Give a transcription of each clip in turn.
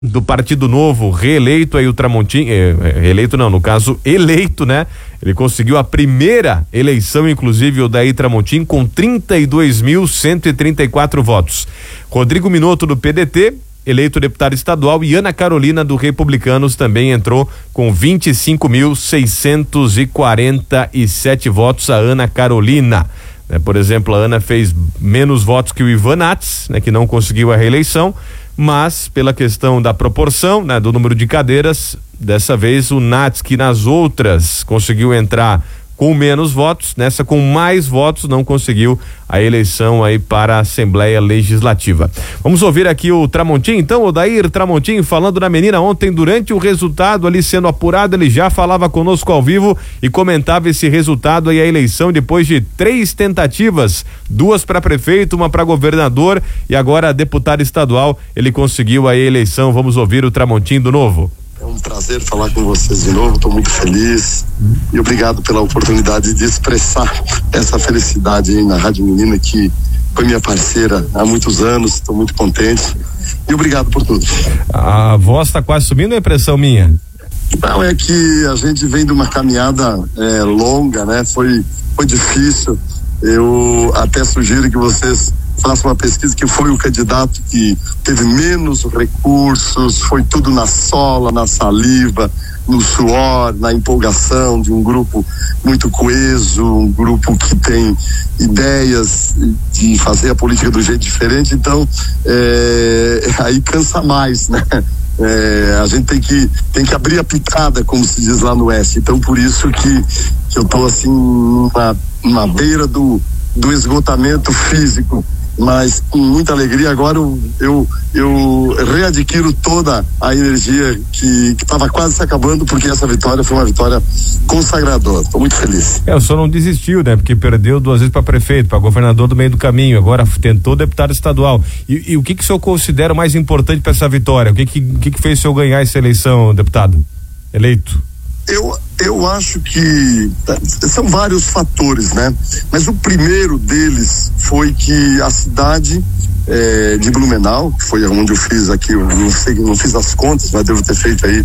do Partido Novo, reeleito aí o Tramontim, reeleito não, no caso eleito, né? Ele conseguiu a primeira eleição, inclusive o Odair Tramontim, com 32.134 votos. Rodrigo Minotto do PDT, eleito deputado estadual, e Ana Carolina do Republicanos também entrou com 25.647 votos. A Ana Carolina, né? Por exemplo, a Ana fez menos votos que o Ivan Nats, né? Que não conseguiu a reeleição, mas pela questão da proporção, né? Do número de cadeiras, dessa vez o Nats, que nas outras conseguiu entrar com menos votos, nessa com mais votos não conseguiu a eleição aí para a Assembleia Legislativa. Vamos ouvir aqui o Tramontim, então, o Odair Tramontim falando da menina ontem, durante o resultado ali sendo apurado, ele já falava conosco ao vivo e comentava esse resultado aí, a eleição depois de 3 tentativas, 2 para prefeito, 1 para governador e agora deputado estadual, ele conseguiu a eleição. Vamos ouvir o Tramontim do novo. É um prazer falar com vocês de novo, estou muito feliz e obrigado pela oportunidade de expressar essa felicidade aí na Rádio Menina, que foi minha parceira há muitos anos, estou muito contente e obrigado por tudo. A voz está quase subindo, é impressão minha? Não, é que a gente vem de uma caminhada longa, né? Foi difícil, eu até sugiro que vocês faça uma pesquisa, que foi o candidato que teve menos recursos, foi tudo na sola, na saliva, no suor, na empolgação de um grupo muito coeso, um grupo que tem ideias de fazer a política do jeito diferente, então aí cansa mais, né? A gente tem que abrir a picada, como se diz lá no oeste, então por isso que eu tô assim na beira do esgotamento físico, mas com muita alegria. Agora eu readquiro toda a energia que estava quase se acabando, porque essa vitória foi uma vitória consagradora. Estou muito feliz. O senhor não desistiu, né? Porque perdeu 2 vezes para prefeito, para governador do meio do caminho, agora tentou deputado estadual. E o que o senhor considera mais importante para essa vitória? O que fez o senhor ganhar essa eleição, deputado eleito? Eu acho que são vários fatores, né? Mas o primeiro deles foi que a cidade de Blumenau, que foi onde eu fiz aqui, eu não fiz as contas, mas devo ter feito aí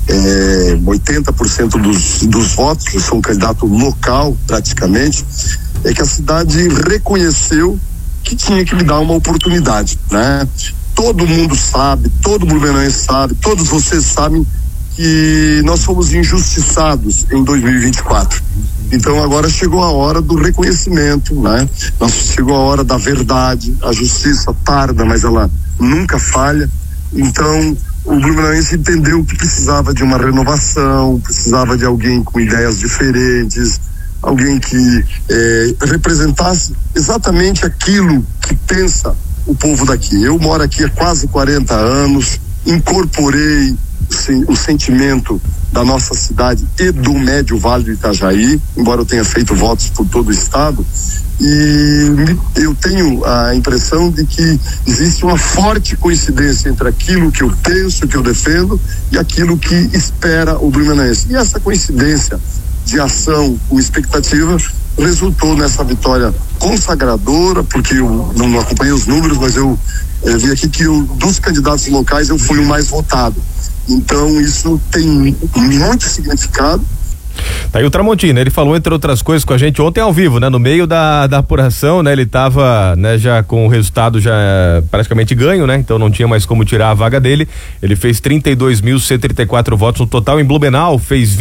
80% dos votos, eu sou um candidato local praticamente, é que a cidade reconheceu que tinha que me dar uma oportunidade, né? Todo mundo sabe, todo blumenauense sabe, todos vocês sabem que nós fomos injustiçados em 2024. Então agora chegou a hora do reconhecimento, né? Chegou a hora da verdade. A justiça tarda, mas ela nunca falha. Então o blumenauense entendeu que precisava de uma renovação, precisava de alguém com ideias diferentes, alguém que representasse exatamente aquilo que pensa o povo daqui. Eu moro aqui há quase 40 anos, incorporei o sentimento da nossa cidade e do Médio Vale do Itajaí, embora eu tenha feito votos por todo o estado, e eu tenho a impressão de que existe uma forte coincidência entre aquilo que eu penso, que eu defendo, e aquilo que espera o blumenauense. E essa coincidência de ação com expectativa resultou nessa vitória consagradora, porque eu não acompanhei os números, mas eu vi aqui que dos candidatos locais eu fui o mais votado. Então isso tem muito significado. Tá aí o Tramontim, né? Ele falou entre outras coisas com a gente ontem ao vivo, né? No meio da apuração, né? Ele tava, né? Já com o resultado já praticamente ganho, né? Então não tinha mais como tirar a vaga dele. Ele fez 32.134 votos no total. Em Blumenau fez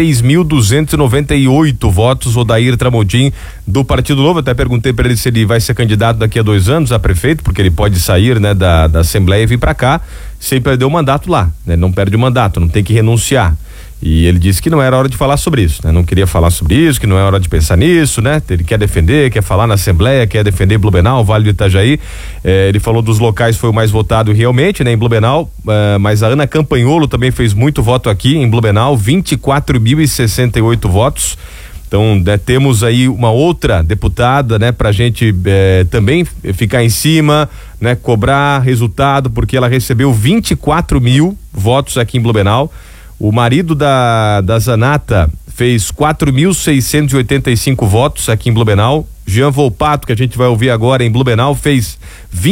23.298 votos. O Odair Tramontim do Partido Novo. Até perguntei para ele se ele vai ser candidato daqui a 2 anos a prefeito, porque ele pode sair, né? Da Assembleia e vir para cá sem perder o mandato lá, né? Não perde o mandato, não tem que renunciar. E ele disse que não era hora de falar sobre isso, né? Não queria falar sobre isso, que não é hora de pensar nisso, né? Ele quer defender, quer falar na Assembleia, quer defender Blumenau, Vale do Itajaí. Ele falou dos locais, foi o mais votado realmente, né? Em Blumenau, mas a Ana Campanholo também fez muito voto aqui em Blumenau, 24.068 votos. Então, né, temos aí uma outra deputada, né, pra gente também ficar em cima, né, cobrar resultado, porque ela recebeu 24 mil votos aqui em Blumenau. O marido da Zanata fez 4.685 votos aqui em Blumenau. Jean Volpato, que a gente vai ouvir agora em Blumenau, fez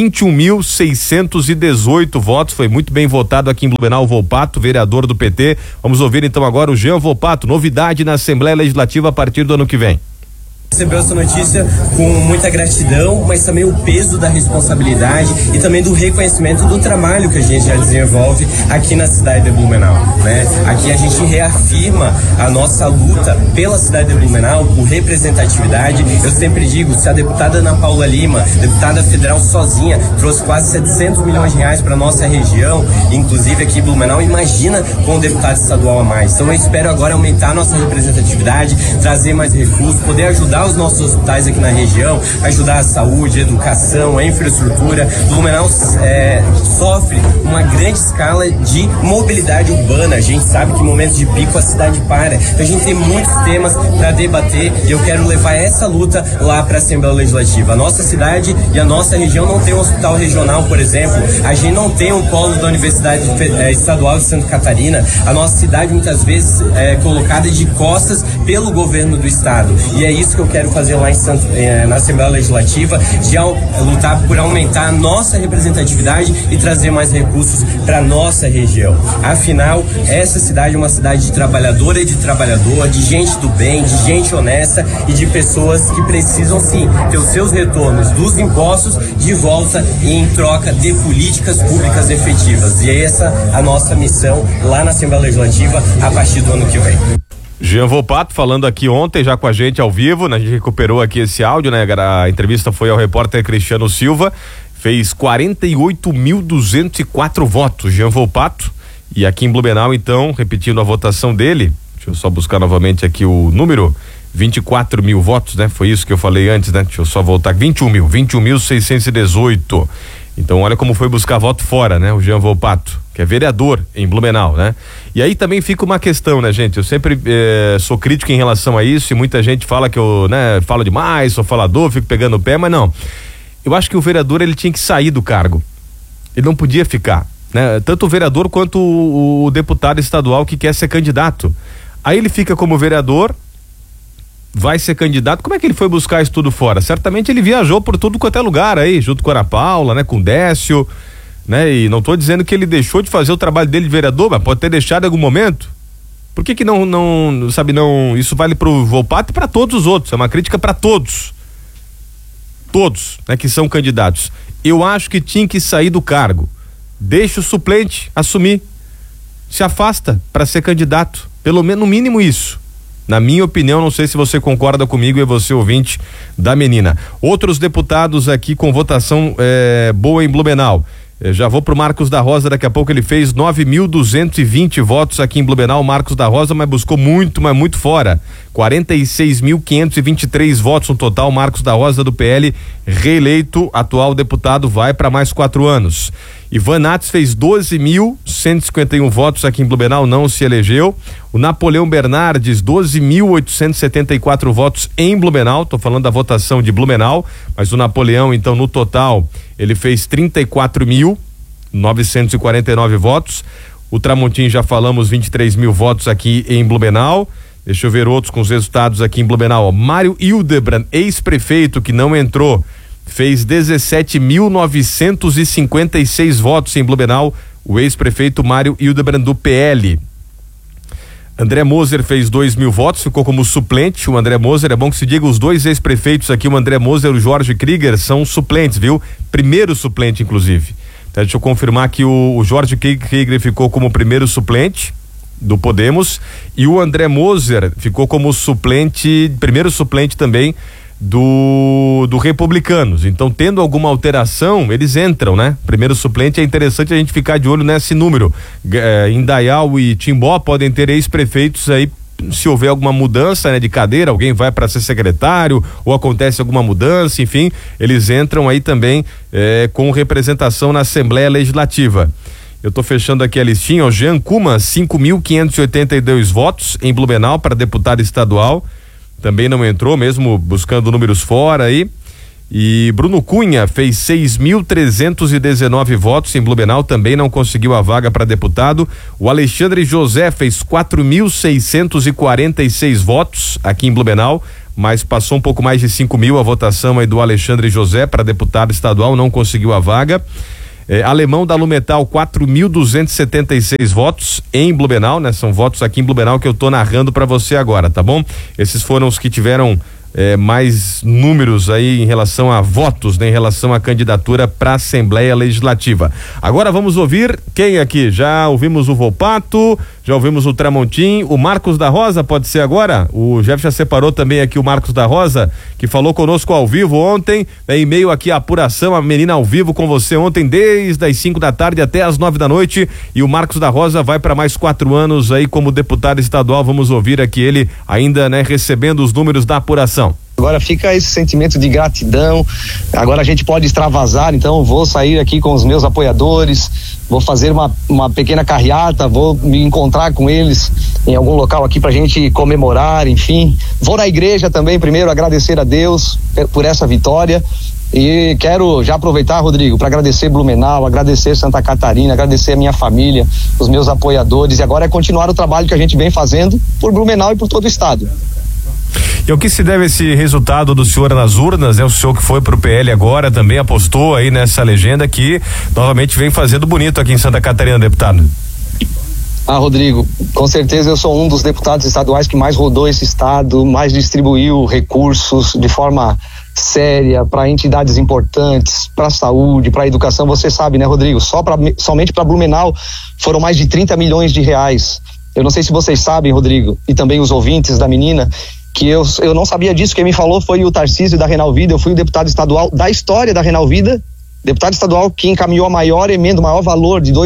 21.618 votos, foi muito bem votado aqui em Blumenau. Volpato, vereador do PT. Vamos ouvir então agora o Jean Volpato, novidade na Assembleia Legislativa a partir do ano que vem. Recebeu essa notícia com muita gratidão, mas também o peso da responsabilidade e também do reconhecimento do trabalho que a gente já desenvolve aqui na cidade de Blumenau, né? Aqui a gente reafirma a nossa luta pela cidade de Blumenau, por representatividade. Eu sempre digo, se a deputada Ana Paula Lima, deputada federal sozinha, trouxe quase 700 milhões de reais para nossa região, inclusive aqui em Blumenau, imagina com um deputado estadual a mais. Então eu espero agora aumentar a nossa representatividade, trazer mais recursos, poder ajudar os nossos hospitais aqui na região, ajudar a saúde, a educação, a infraestrutura. Blumenau sofre uma grande escala de mobilidade urbana. A gente sabe que em momentos de pico a cidade para. Então a gente tem muitos temas para debater e eu quero levar essa luta lá para a Assembleia Legislativa. A nossa cidade e a nossa região não tem um hospital regional, por exemplo. A gente não tem um polo da Universidade Estadual de Santa Catarina. A nossa cidade muitas vezes é colocada de costas pelo governo do estado. E é isso que eu quero fazer lá na Assembleia Legislativa, de lutar por aumentar a nossa representatividade e trazer mais recursos para nossa região. Afinal, essa cidade é uma cidade de trabalhadora e de trabalhador, de gente do bem, de gente honesta e de pessoas que precisam sim ter os seus retornos dos impostos de volta e em troca de políticas públicas efetivas. E é essa a nossa missão lá na Assembleia Legislativa a partir do ano que vem. Jean Volpato falando aqui ontem já com a gente ao vivo, né? A gente recuperou aqui esse áudio, né? A entrevista foi ao repórter Cristiano Silva, fez 48.204 votos, Jean Volpato, e aqui em Blumenau então, repetindo a votação dele, deixa eu só buscar novamente aqui o número, 24 mil votos, né? Foi isso que eu falei antes, né? Deixa eu só voltar, 21.618. Então olha como foi buscar voto fora, né? O Jean Volpato, que é vereador em Blumenau, né? E aí também fica uma questão, né, gente? Eu sempre sou crítico em relação a isso e muita gente fala que eu, né, falo demais, sou falador, fico pegando o pé, mas não. Eu acho que o vereador, ele tinha que sair do cargo. Ele não podia ficar, né? Tanto o vereador quanto o deputado estadual que quer ser candidato. Aí ele fica como vereador, vai ser candidato. Como é que ele foi buscar isso tudo fora? Certamente ele viajou por tudo quanto é lugar aí, junto com a Ana Paula, né, com o Décio, né? E não estou dizendo que ele deixou de fazer o trabalho dele de vereador, mas pode ter deixado em algum momento. Por que não, isso vale pro Volpato e para todos os outros, é uma crítica para todos, né, que são candidatos. Eu acho que tinha que sair do cargo, deixa o suplente assumir, se afasta para ser candidato, pelo menos no mínimo isso. Na minha opinião, não sei se você concorda comigo e você ouvinte da menina. Outros deputados aqui com votação boa em Blumenau. Já vou pro Marcos da Rosa, daqui a pouco ele fez 9.220 votos aqui em Blumenau, Marcos da Rosa, mas buscou muito, mas muito fora. 46.523 votos no total, Marcos da Rosa do PL, reeleito, atual deputado, vai para mais 4 anos. Ivan Nats fez 12.151 votos aqui em Blumenau, não se elegeu. O Napoleão Bernardes, 12.874 votos em Blumenau, tô falando da votação de Blumenau, mas o Napoleão, então, no total, ele fez 34.949 votos. O Tramontim, já falamos, 23 mil votos aqui em Blumenau. Deixa eu ver outros com os resultados aqui em Blumenau. Mário Hildebrand, ex-prefeito que não entrou, fez 17.956 votos em Blumenau, o ex-prefeito Mário Hildebrand do PL. André Moser fez 2.000 votos, ficou como suplente. O André Moser, é bom que se diga, os dois ex-prefeitos aqui, o André Moser e o Jorge Krieger, são suplentes, viu? Primeiro suplente, inclusive. Então, deixa eu confirmar que o Jorge Krieger ficou como primeiro suplente do Podemos e o André Moser ficou como suplente, primeiro suplente também do Republicanos. Então, tendo alguma alteração, eles entram, né? Primeiro suplente, é interessante a gente ficar de olho nesse número. Indaial e Timbó podem ter ex-prefeitos aí, se houver alguma mudança, né, de cadeira, alguém vai para ser secretário ou acontece alguma mudança, enfim, eles entram aí também com representação na Assembleia Legislativa. Eu tô fechando aqui a listinha, o Jean Kuma, 5.582 votos em Blumenau para deputado estadual, também não entrou, mesmo buscando números fora aí. E Bruno Cunha fez 6.319 votos em Blumenau, também não conseguiu a vaga para deputado. O Alexandre José fez 4.646 votos aqui em Blumenau, mas passou um pouco mais de 5.000 a votação aí do Alexandre José para deputado estadual, não conseguiu a vaga. Alemão da Lumetal, 4.276 votos em Blumenau, né? São votos aqui em Blumenau que eu tô narrando para você agora, tá bom? Esses foram os que tiveram mais números aí em relação a votos, né? Em relação à candidatura para a Assembleia Legislativa. Agora vamos ouvir quem aqui? Já ouvimos o Volpato, já ouvimos o Tramontim, o Marcos da Rosa, pode ser agora? O Jeff já separou também aqui o Marcos da Rosa, que falou conosco ao vivo ontem, em meio aqui à apuração, a menina ao vivo com você ontem, desde as 5 da tarde até as 9 da noite, e o Marcos da Rosa vai para mais 4 anos aí como deputado estadual. Vamos ouvir aqui ele ainda, né, recebendo os números da apuração. Agora fica esse sentimento de gratidão, agora a gente pode extravasar, então vou sair aqui com os meus apoiadores, vou fazer uma pequena carreata, vou me encontrar com eles em algum local aqui pra gente comemorar, enfim. Vou na igreja também primeiro agradecer a Deus por essa vitória. E quero já aproveitar, Rodrigo, para agradecer Blumenau, agradecer Santa Catarina, agradecer a minha família, os meus apoiadores, e agora é continuar o trabalho que a gente vem fazendo por Blumenau e por todo o estado. E ao que se deve esse resultado do senhor nas urnas, né? O senhor que foi pro PL agora também apostou aí nessa legenda que novamente vem fazendo bonito aqui em Santa Catarina, deputado. Rodrigo, com certeza eu sou um dos deputados estaduais que mais rodou esse estado, mais distribuiu recursos de forma séria para entidades importantes, para a saúde, para a educação. Você sabe, né, Rodrigo? Somente para Blumenau foram mais de 30 milhões de reais. Eu não sei se vocês sabem, Rodrigo, e também os ouvintes da menina, que eu não sabia disso. Quem me falou foi o Tarcísio da Renalvida. Eu fui o deputado estadual da história da Renalvida, deputado estadual que encaminhou a maior emenda, o maior valor de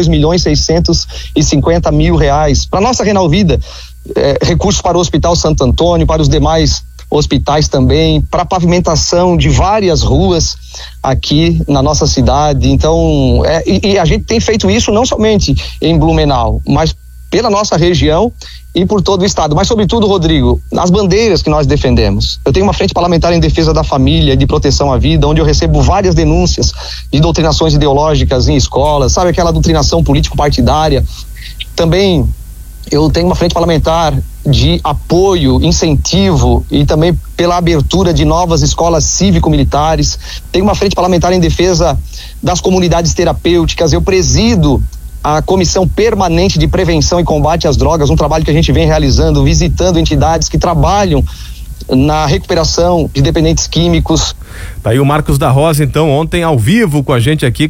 2.650.000 reais para nossa Renalvida, recursos para o Hospital Santo Antônio, para os demais hospitais também, para pavimentação de várias ruas aqui na nossa cidade. Então, e a gente tem feito isso não somente em Blumenau, mas pela nossa região e por todo o estado, mas sobretudo, Rodrigo, as bandeiras que nós defendemos. Eu tenho uma frente parlamentar em defesa da família, de proteção à vida, onde eu recebo várias denúncias de doutrinações ideológicas em escolas, sabe, aquela doutrinação político-partidária. Também eu tenho uma frente parlamentar de apoio, incentivo e também pela abertura de novas escolas cívico-militares. Tenho uma frente parlamentar em defesa das comunidades terapêuticas. Eu presido a Comissão Permanente de Prevenção e Combate às Drogas, um trabalho que a gente vem realizando, visitando entidades que trabalham na recuperação de dependentes químicos. Tá aí o Marcos da Rosa, então, ontem ao vivo com a gente aqui,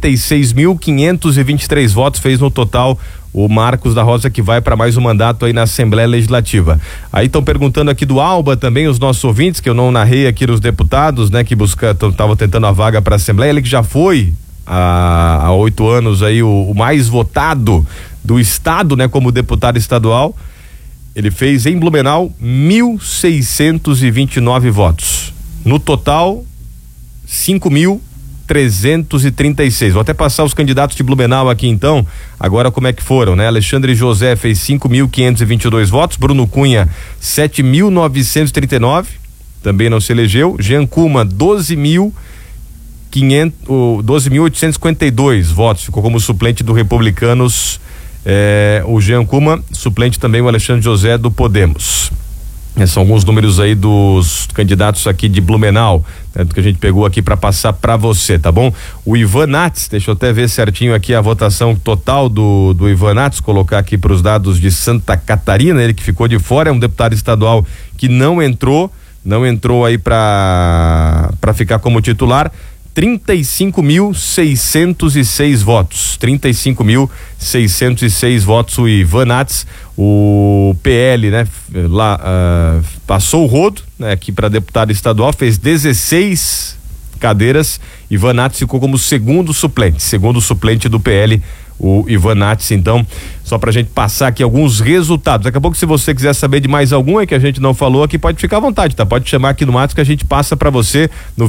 46.523 votos fez no total o Marcos da Rosa, que vai para mais um mandato aí na Assembleia Legislativa. Aí estão perguntando aqui do Alba também, os nossos ouvintes, que eu não narrei aqui nos deputados, né, que estavam tentando a vaga para a Assembleia, ele que já foi há 8 anos aí o mais votado do estado, né, como deputado estadual. Ele fez em Blumenau 1.629 votos. No total, 5.336. Vou até passar os candidatos de Blumenau aqui então, agora como é que foram, né? Alexandre José fez 5.522 votos, Bruno Cunha 7.939, também não se elegeu. Jean Kuma 12.852 votos, ficou como suplente do Republicanos, o Jean Kuma, suplente também o Alexandre José do Podemos. São alguns números aí dos candidatos aqui de Blumenau, né, que a gente pegou aqui para passar para você, tá bom? O Ivan Nats, deixa eu até ver certinho aqui a votação total do Ivan Nats, colocar aqui para os dados de Santa Catarina, ele que ficou de fora, é um deputado estadual que não entrou aí para ficar como titular. 35.606 votos, 35.606 votos o Ivan Nats. O PL, né, lá passou o rodo, né, aqui para deputado estadual, fez 16 cadeiras. Ivan Nats ficou como segundo suplente do PL, o Ivan Nats, então só pra gente passar aqui alguns resultados. Daqui a pouco, se você quiser saber de mais algum que a gente não falou aqui, pode ficar à vontade, tá? Pode chamar aqui no WhatsApp que a gente passa pra você no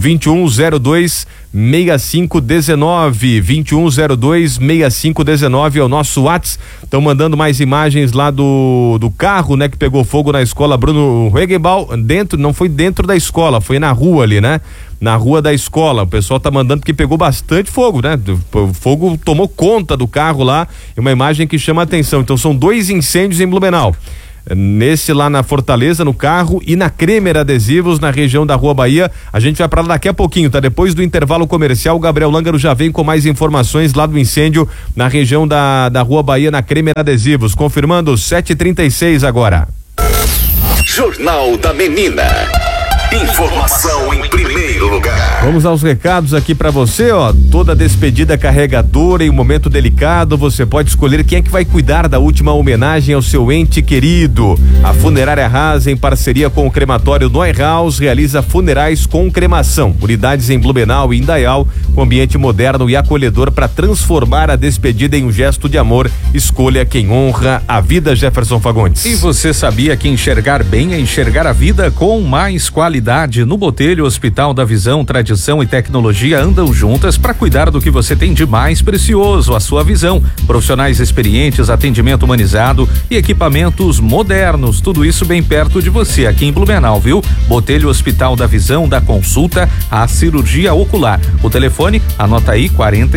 2102-6519, 2102-6519 é o nosso WhatsApp. Estão mandando mais imagens lá do carro, né, que pegou fogo na escola Bruno Regenbal, não foi dentro da escola, foi na rua ali, né? Na rua da escola, o pessoal tá mandando porque pegou bastante fogo, né? O fogo tomou conta do carro lá, é uma imagem que chama a atenção. Então são 2 incêndios em Blumenau. Nesse lá na Fortaleza, no carro, e na Cremer Adesivos, na região da Rua Bahia. A gente vai pra lá daqui a pouquinho, tá? Depois do intervalo comercial, o Gabriel Lângaro já vem com mais informações lá do incêndio na região da Rua Bahia, na Cremer Adesivos. Confirmando, 7h36 agora. Jornal da Menina. Informação em primeiro lugar. Vamos aos recados aqui pra você, ó. Toda despedida carregadora em um momento delicado, você pode escolher quem é que vai cuidar da última homenagem ao seu ente querido. A Funerária Haas, em parceria com o crematório Neuhaus, realiza funerais com cremação. Unidades em Blumenau e Indaial, com ambiente moderno e acolhedor para transformar a despedida em um gesto de amor. Escolha quem honra a vida, Jefferson Fagundes. E você sabia que enxergar bem é enxergar a vida com mais qualidade? No Botelho Hospital da Visão, tradição e tecnologia andam juntas para cuidar do que você tem de mais precioso, a sua visão. Profissionais experientes, atendimento humanizado e equipamentos modernos, tudo isso bem perto de você aqui em Blumenau, viu? Botelho Hospital da Visão, da consulta à cirurgia ocular. O telefone, anota aí,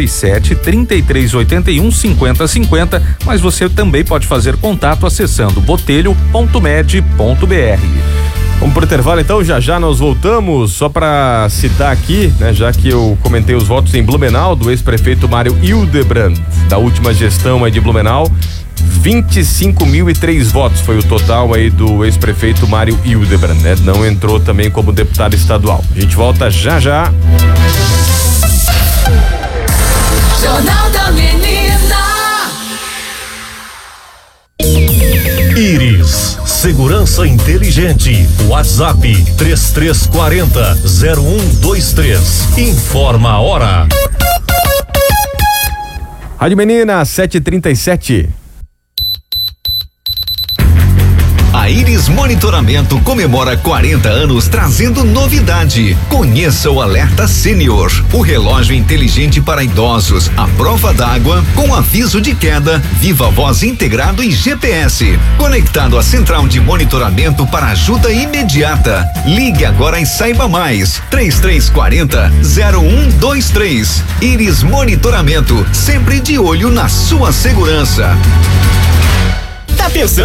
47-3381-5050, mas você também pode fazer contato acessando botelho.med.br. Vamos pro intervalo então, já nós voltamos, só para citar aqui, né, já que eu comentei os votos em Blumenau do ex-prefeito Mário Hildebrand, da última gestão aí de Blumenau, 25.003 votos foi o total aí do ex-prefeito Mário Hildebrand, né? Não entrou também como deputado estadual. A gente volta já. Jornal da Menina. Íris, segurança inteligente. WhatsApp 3340-0123. Informa a hora. Rádio Menina, 7h37. A Íris Monitoramento comemora 40 anos trazendo novidade. Conheça o Alerta Sênior, o relógio inteligente para idosos, a prova d'água com aviso de queda, viva voz integrado e GPS, conectado à central de monitoramento para ajuda imediata. Ligue agora e saiba mais. 3340-0123. Íris Monitoramento, sempre de olho na sua segurança. Tá pensando